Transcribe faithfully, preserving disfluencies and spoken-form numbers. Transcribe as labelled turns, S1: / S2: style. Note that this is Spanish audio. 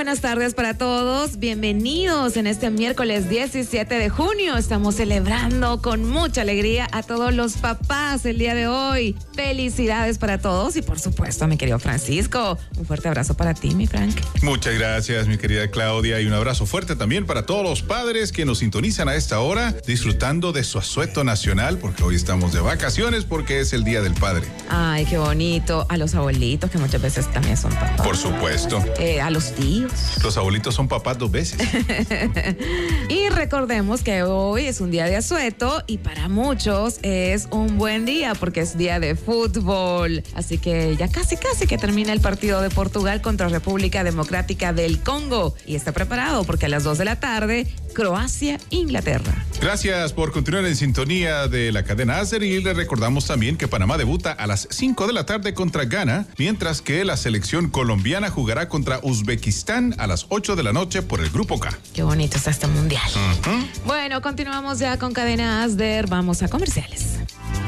S1: buenas tardes para todos. Bienvenidos en este miércoles diecisiete de junio. Estamos celebrando con mucha alegría a todos los papás el día de hoy. Felicidades para todos y por supuesto a mi querido Francisco. Un fuerte abrazo para ti, mi Frank.
S2: Muchas gracias, mi querida Claudia, y un abrazo fuerte también para todos los padres que nos sintonizan a esta hora, disfrutando de su asueto nacional, porque hoy estamos de vacaciones porque es el Día del Padre.
S1: Ay, qué bonito. A los abuelitos, que muchas veces también son papás.
S2: Por supuesto.
S1: Eh, a los tíos.
S2: Los abuelitos son papás dos veces.
S1: Y recordemos que hoy es un día de asueto y para muchos es un buen día porque es día de fútbol. Así que ya casi casi que termina el partido de Portugal contra República Democrática del Congo. Y está preparado porque a las dos de la tarde, Croacia, Inglaterra.
S2: Gracias por continuar en sintonía de la cadena Azer y le recordamos también que Panamá debuta a las cinco de la tarde contra Ghana, mientras que la selección colombiana jugará contra Uzbekistán a las ocho de la noche por el Grupo K.
S1: Qué bonito está este mundial.
S2: Uh-huh.
S1: Bueno, continuamos ya con cadena Azer. Vamos a comerciales.